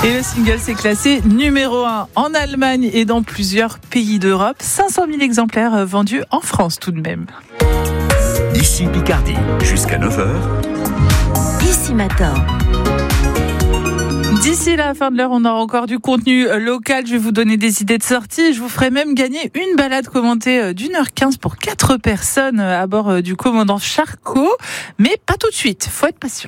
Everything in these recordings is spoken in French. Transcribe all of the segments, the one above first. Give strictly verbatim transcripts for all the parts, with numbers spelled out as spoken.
Et le single s'est classé numéro un en Allemagne et dans plusieurs pays d'Europe. cinq cent mille exemplaires vendus en France tout de même. Ici Picardie, jusqu'à neuf heures. Ici Matin. D'ici la fin de l'heure, on aura encore du contenu local. Je vais vous donner des idées de sortie. Je vous ferai même gagner une balade commentée d'une heure quinze pour quatre personnes à bord du commandant Charcot. Mais pas tout de suite, faut être patient.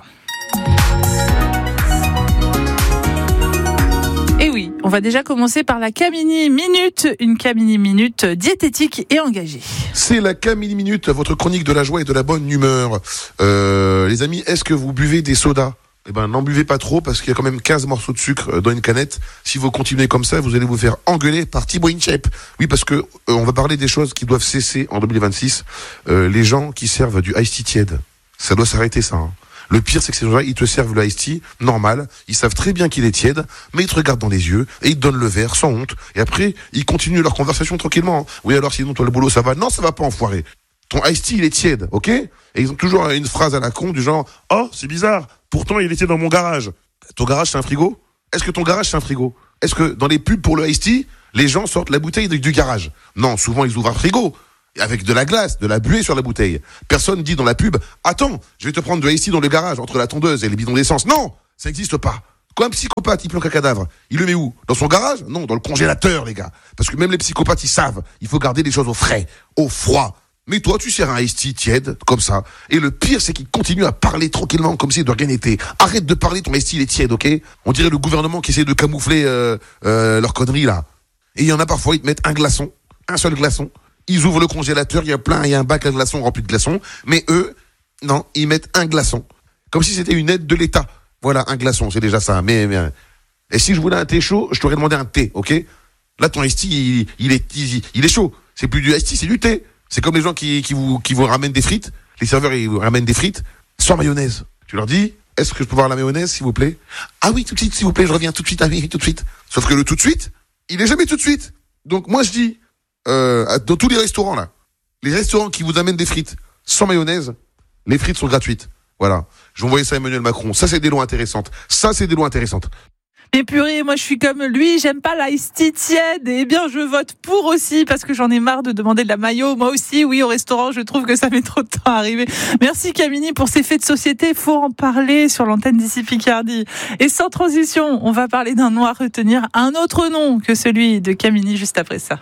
Et oui, on va déjà commencer par la Camini Minute, une Camini Minute diététique et engagée. C'est la Camini Minute, votre chronique de la joie et de la bonne humeur. Euh, les amis, est-ce que vous buvez des sodas ? Eh ben, n'en buvez pas trop parce qu'il y a quand même quinze morceaux de sucre dans une canette. Si vous continuez comme ça, vous allez vous faire engueuler par Thibaut Inchep. Oui, parce que euh, on va parler des choses qui doivent cesser en deux mille vingt-six. Euh, les gens qui servent du iced tea tiède, ça doit s'arrêter ça. Hein. Le pire, c'est que ces gens-là, ils te servent le iced tea normal. Ils savent très bien qu'il est tiède, mais ils te regardent dans les yeux et ils te donnent le verre sans honte. Et après, ils continuent leur conversation tranquillement. Oui, alors sinon, toi, le boulot, ça va ? Non, ça va pas, enfoiré. Ton iced tea, il est tiède, ok ? Et ils ont toujours une phrase à la con du genre « Oh, c'est bizarre, pourtant il était dans mon garage. » Ton garage, c'est un frigo ? Est-ce que ton garage, c'est un frigo ? Est-ce que dans les pubs pour le iced tea, les gens sortent la bouteille du garage ? Non, souvent ils ouvrent un frigo avec de la glace, de la buée sur la bouteille. Personne dit dans la pub « Attends, je vais te prendre de iced tea dans le garage, entre la tondeuse et les bidons d'essence. » Non, ça n'existe pas. Quand un psychopathe, il planque un cadavre, il le met où ? Dans son garage ? Non, dans le congélateur, les gars. Parce que même les psychopathes, ils savent, il faut garder les choses au frais, au froid. Mais toi, tu sers un iced tea tiède, comme ça. Et le pire, c'est qu'ils continuent à parler tranquillement, comme si de rien n'était. Arrête de parler, ton iced tea, il est tiède, ok ? On dirait le gouvernement qui essaie de camoufler euh, euh, leurs conneries, là. Et il y en a parfois, ils te mettent un glaçon, un seul glaçon. Ils ouvrent le congélateur, il y a plein, il y a un bac à glaçons rempli de glaçons. Mais eux, non, ils mettent un glaçon. Comme si c'était une aide de l'État. Voilà, un glaçon, c'est déjà ça. Mais, mais et si je voulais un thé chaud, je t'aurais demandé un thé, ok ? Là, ton iced tea, il, il, est, il, il est chaud. C'est plus du iced tea, c'est du thé. C'est comme les gens qui, qui, vous, qui vous ramènent des frites. Les serveurs, ils vous ramènent des frites sans mayonnaise. Tu leur dis, est-ce que je peux avoir la mayonnaise, s'il vous plaît ? Ah oui, tout de suite, s'il vous plaît, je reviens tout de suite. Ah oui, tout de suite. Sauf que le tout de suite, il est jamais tout de suite. Donc moi, je dis, euh, dans tous les restaurants, là, les restaurants qui vous amènent des frites sans mayonnaise, les frites sont gratuites. Voilà. Je vais envoyer ça à Emmanuel Macron. Ça, c'est des lois intéressantes. Ça, c'est des lois intéressantes. Mais purée, moi je suis comme lui, j'aime pas l'ice tea tiède. Eh bien, je vote pour aussi parce que j'en ai marre de demander de la mayo. Moi aussi, oui, au restaurant, je trouve que ça met trop de temps à arriver. Merci Camini pour ces faits de société. Faut en parler sur l'antenne d'Ici Picardie. Et sans transition, on va parler d'un nom à retenir, un autre nom que celui de Camini juste après ça.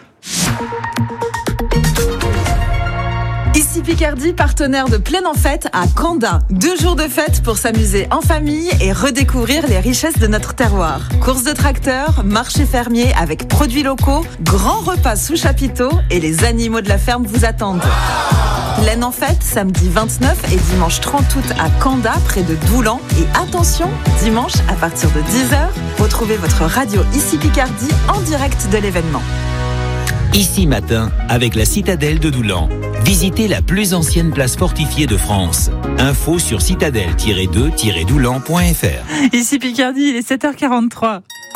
Ici Picardie, partenaire de Plein en Fête à Canda. Deux jours de fête pour s'amuser en famille et redécouvrir les richesses de notre terroir. Courses de tracteurs, marché fermier avec produits locaux, grands repas sous chapiteau et les animaux de la ferme vous attendent. Plein en Fête, samedi vingt-neuf et dimanche trente août à Canda, près de Doulan. Et attention, dimanche à partir de dix heures, retrouvez votre radio Ici Picardie en direct de l'événement. Ici Matin, avec la citadelle de Doulan. Visitez la plus ancienne place fortifiée de France. Info sur citadelle tiret deux tiret doulan point f r. Ici Picardie, il est sept heures quarante-trois.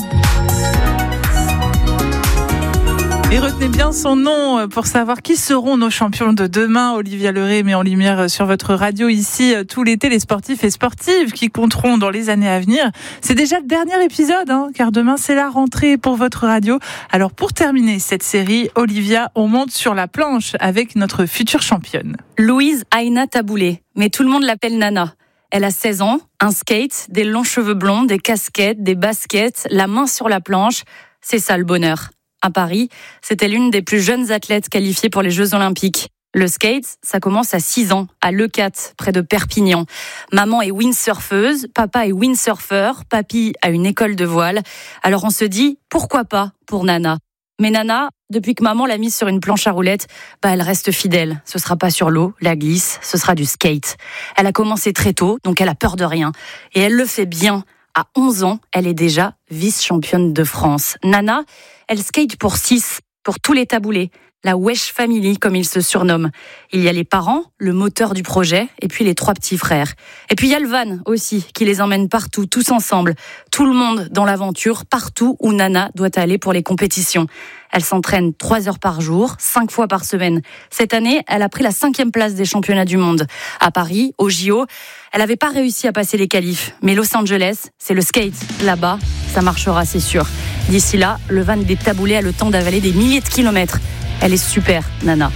Et retenez bien son nom pour savoir qui seront nos champions de demain. Olivia Leray met en lumière sur votre radio ici tout l'été les sportifs et sportives qui compteront dans les années à venir. C'est déjà le dernier épisode, hein, car demain c'est la rentrée pour votre radio. Alors pour terminer cette série, Olivia, on monte sur la planche avec notre future championne. Louise Aina Taboulé, mais tout le monde l'appelle Nana. Elle a seize ans, un skate, des longs cheveux blonds, des casquettes, des baskets, la main sur la planche. C'est ça le bonheur. À Paris, c'était l'une des plus jeunes athlètes qualifiées pour les Jeux Olympiques. Le skate, ça commence à six ans, à Leucate, près de Perpignan. Maman est windsurfeuse, papa est windsurfer, papy a une école de voile. Alors on se dit, pourquoi pas pour Nana ? Mais Nana, depuis que maman l'a mise sur une planche à roulettes, bah elle reste fidèle. Ce sera pas sur l'eau, la glisse, ce sera du skate. Elle a commencé très tôt, donc elle a peur de rien. Et elle le fait bien. À onze ans, elle est déjà vice-championne de France. Nana, elle skate pour six, pour tous les taboulés. la Wesh Family, comme ils se surnomment. Il y a les parents, le moteur du projet, et puis les trois petits frères. Et puis il y a le van aussi, qui les emmène partout, tous ensemble. Tout le monde dans l'aventure, partout où Nana doit aller pour les compétitions. Elle s'entraîne trois heures par jour, cinq fois par semaine. Cette année, elle a pris la cinquième place des championnats du monde. À Paris, au J O, elle n'avait pas réussi à passer les qualifs. Mais Los Angeles, c'est le skate. Là-bas, ça marchera, c'est sûr. D'ici là, le van des taboulés a le temps d'avaler des milliers de kilomètres. Elle est super, Nana.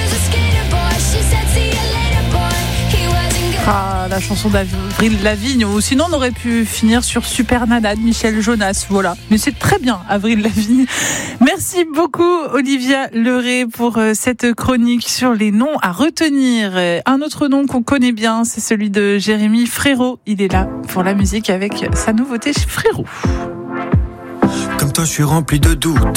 Ah, la chanson d'Avril Lavigne, ou sinon on aurait pu finir sur Super Nana de Michel Jonas, voilà. Mais c'est très bien, Avril Lavigne. Merci beaucoup, Olivia Leray, pour cette chronique sur les noms à retenir. Un autre nom qu'on connaît bien, c'est celui de Jérémy Frérot. Il est là pour la musique avec sa nouveauté Frérot. Comme toi, je suis rempli de doutes.